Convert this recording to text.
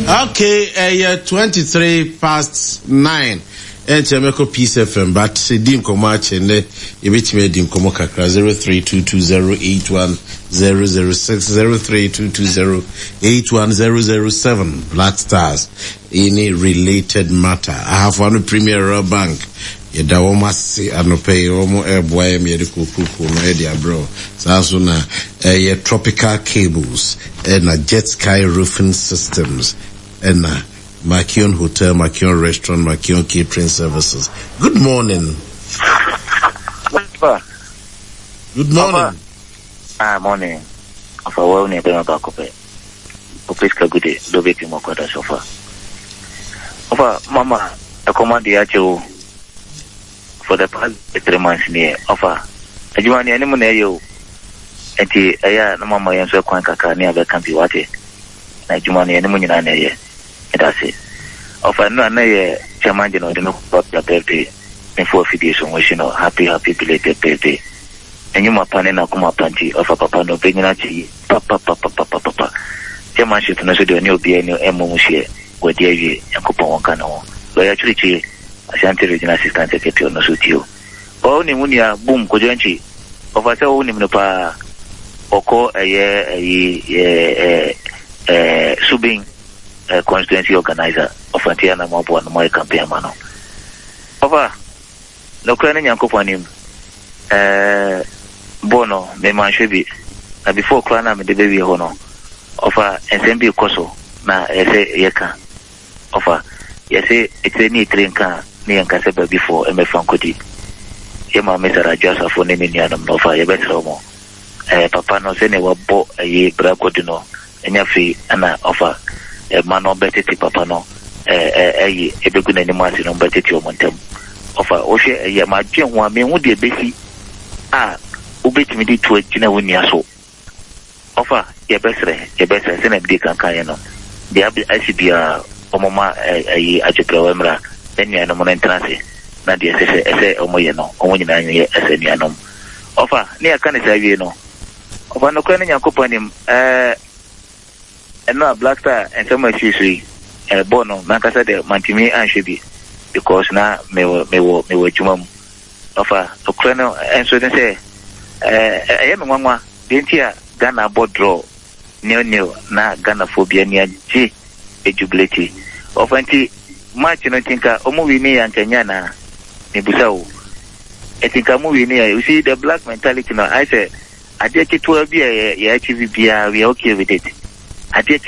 Okay, 9:23. Chemeko Peace FM, but dim komache ne ibitime dim komo kakra 0322081006 0322081007 Black Stars any related matter. I have one Premier Royal Bank. Yeda woma se anope omo eboy me de kukuku no e dia bro. So na ye Tropical Cables na Jet Sky Roofing Systems na Makion Hotel, Makion Restaurant, Makion Catering Services. Good morning. Good morning. Morning. Of a well near about Cope. Opiska good day, do baking more quarter so far. Of Mama, a command the actual for the past 3 months near. Offer a Jumani animal you. And the air no Mama and so quanka near the country water. Jumani animal in an area. That's it. Of a no chairman, you know, the no birthday before 50 days, you know, happy belated birthday. And you ma panning a kuma panty of a papa no bringing at you, papa. Chairmanship no so do new be any emushi, where dear ye, and coupon cano. Where actually, Ashanti Regional Assistant Secretary no suit you. Only Munia, boom, Kojanchi, of us own him no pa, or call a subing. Constituency organizer of Antiana Mobo and my campaign mano. Over no craning Yankopanim Bono, me man should be before Clanam the baby hono. Offer and send be Coso na say Yeka. Offer yes, it's a neat train car near Casaba before M. Francoti. Yama Mr. Joseph for naming Yanam no fire better homo. Papa no send a bo a ye bracodino and your fee and offer. Man betty papa no a begun any mass on betty or montem offer Osha a my gem one me would be a baby ubit me to a Gina Winiaso offer your best send a dick and cayano the ICB Omoma a Ajapra then you are no more entrance Nadia say Omoyano Omoyan Senianum offer near Canisavino offer no cunning your company and no Black Star and some of you Bono, Nakasa de Mantimi and Shibi, because now me were Jumum of a colonel and so they say, I am one, didn't hear Ghana board draw, new, na Ghana phobia near G, a jubility of anti much no think a movie near and Kenyana, Nibusau. I think a movie near you see the black mentality now. I say, I did it to be a HVB, we are okay with it. I did